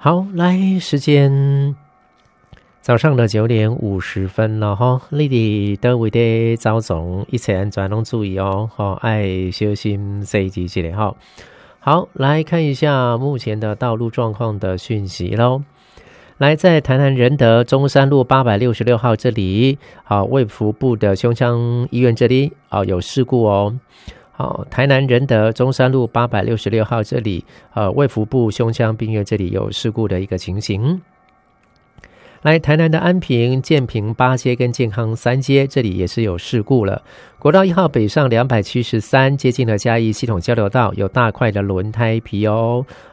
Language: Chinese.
好，来时间早上的9:50了哈，你哋倒位的走总一切安全拢注意哦，爱小心细致一下哈。好，来看一下目前的道路状况的讯息咯。来，在台南仁德中山路866号这里，卫福部的胸腔医院这里有事故哦。好，台南仁德中山路866号这里，卫福部胸腔病院这里有事故的一个情形。来，台南的安平、建平8街跟健康3街，这里也是有事故了。国道1号北上273，接近了嘉义系统交流道，有大块的轮胎皮哦。